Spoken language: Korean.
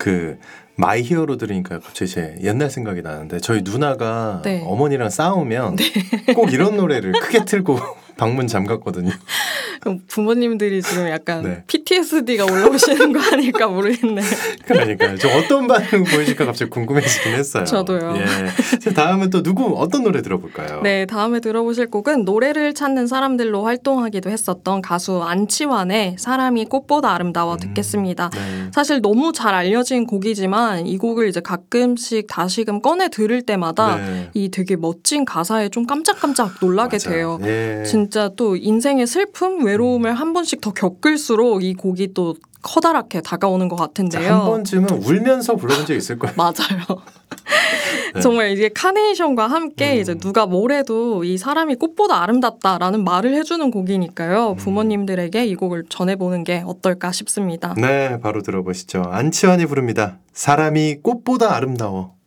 그 마이 히어로 들으니까 갑자기 제 옛날 생각이 나는데 저희 누나가 네. 어머니랑 싸우면 꼭 이런 노래를 크게 틀고 방문 잠갔거든요. 부모님들이 지금 약간 네. PTSD가 올라오시는 거 아닐까 모르겠네. 그러니까요. 저 어떤 반응 보이실까 갑자기 궁금해지긴 했어요. 저도요. 예. 다음은 또 누구 어떤 노래 들어볼까요? 네, 다음에 들어보실 곡은 노래를 찾는 사람들로 활동하기도 했었던 가수 안치환의 사람이 꽃보다 아름다워 듣겠습니다. 네. 사실 너무 잘 알려진 곡이지만 이 곡을 이제 가끔씩 다시금 꺼내 들을 때마다 네. 이 되게 멋진 가사에 좀 깜짝깜짝 놀라게 맞아요. 돼요. 예. 진짜 또 인생의 슬픔, 외로움을 한 번씩 더 겪을수록 이 곡이 또 커다랗게 다가오는 것 같은데요. 한 번쯤은 울면서 불러본 적 있을 거예요. 맞아요. 네. 정말 이게 카네이션과 함께 이제 누가 뭐래도 이 사람이 꽃보다 아름답다라는 말을 해주는 곡이니까요. 부모님들에게 이 곡을 전해보는 게 어떨까 싶습니다. 네, 바로 들어보시죠. 안치환이 부릅니다. 사람이 꽃보다 아름다워.